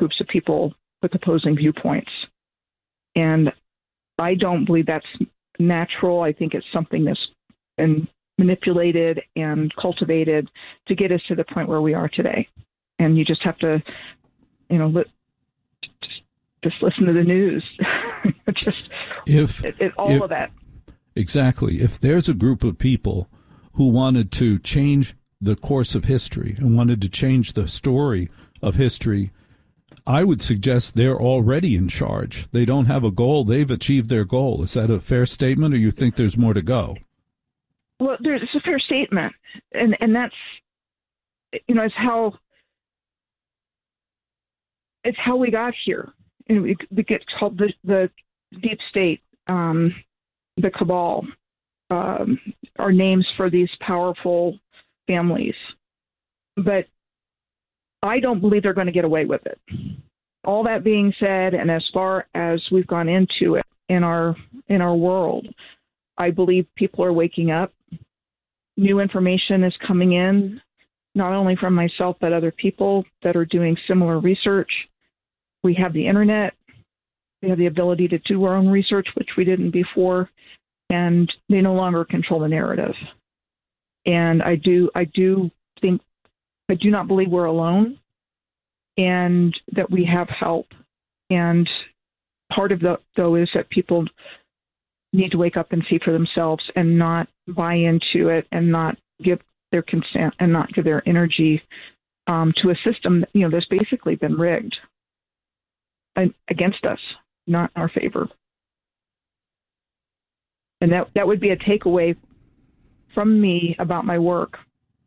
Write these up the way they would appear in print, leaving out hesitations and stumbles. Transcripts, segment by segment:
groups of people with opposing viewpoints. And I don't believe that's natural. I think it's something that's been manipulated and cultivated to get us to the point where we are today. And you just have to, just listen to the news. All of that. Exactly. If there's a group of people who wanted to change the course of history and wanted to change the story of history, I would suggest they're already in charge. They don't have a goal. They've achieved their goal. Is that a fair statement, or you think there's more to go? Well, it's a fair statement. And that's, it's how we got here. We get called the deep state, the cabal, are names for these powerful families. But I don't believe they're going to get away with it. All that being said, and as far as we've gone into it in our world, I believe people are waking up. New information is coming in, not only from myself, but other people that are doing similar research. We have the internet. We have the ability to do our own research, which we didn't before, and they no longer control the narrative. And I do not believe we're alone, and that we have help. And part of though is that people need to wake up and see for themselves and not buy into it and not give their consent and not give their energy to a system that's basically been rigged against us, not in our favor. And that would be a takeaway from me about my work.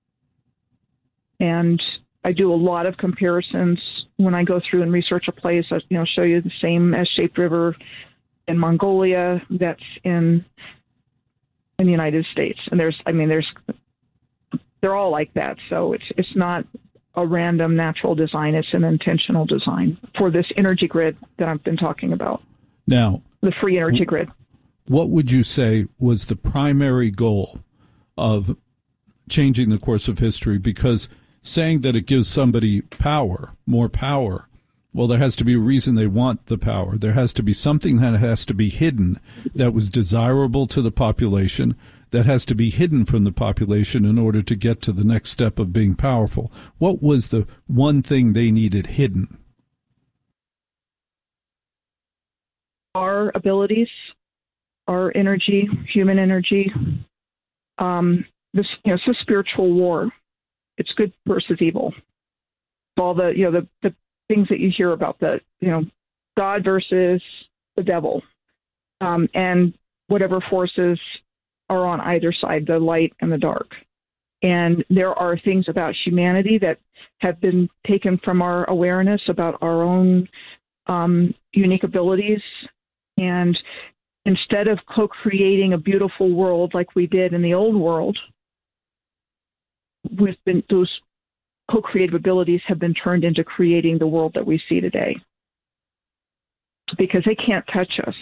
And I do a lot of comparisons when I go through and research a place. I show you the same S-shaped river in Mongolia that's in the United States, and they're all like that. So it's not a random natural design; it's an intentional design for this energy grid that I've been talking about. Now, the free energy grid. What would you say was the primary goal of changing the course of history? Because saying that it gives somebody power, more power, well, there has to be a reason they want the power. There has to be something that has to be hidden that was desirable to the population, that has to be hidden from the population in order to get to the next step of being powerful. What was the one thing they needed hidden? Our abilities, our energy, human energy. It's a spiritual war. It's good versus evil. All the things that you hear about, God versus the devil, and whatever forces are on either side, the light and the dark. And there are things about humanity that have been taken from our awareness about our own unique abilities. And instead of co-creating a beautiful world like we did in the old world, those co-creative abilities have been turned into creating the world that we see today, because they can't touch us.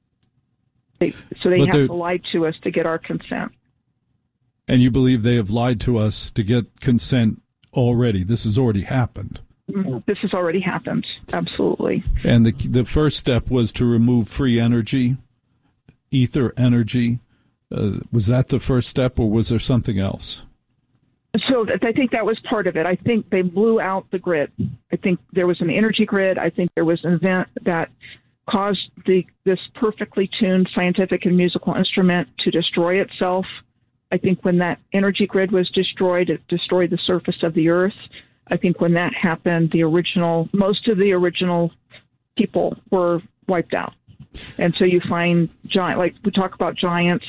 So they have to lie to us to get our consent. And you believe they have lied to us to get consent already? This has already happened. This has already happened, absolutely. And the first step was to remove free energy, ether energy. Was that the first step, or was there something else? So I think that was part of it. I think they blew out the grid. I think there was an energy grid. I think there was an event that caused this perfectly tuned scientific and musical instrument to destroy itself. I think when that energy grid was destroyed, it destroyed the surface of the earth. I think when that happened, most of the original people were wiped out. And so you find like we talk about giants.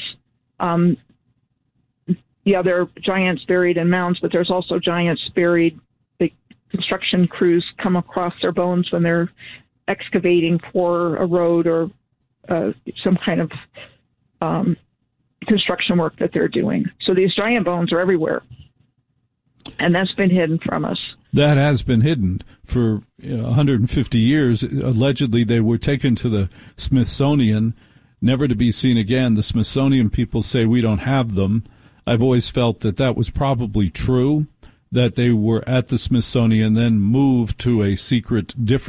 There are giants buried in mounds, but there's also giants buried. The construction crews come across their bones when they're excavating for a road or some kind of construction work that they're doing. So these giant bones are everywhere, and that's been hidden from us. That has been hidden for 150 years. Allegedly, they were taken to the Smithsonian, never to be seen again. The Smithsonian people say we don't have them. I've always felt that was probably true, that they were at the Smithsonian, then moved to a secret, different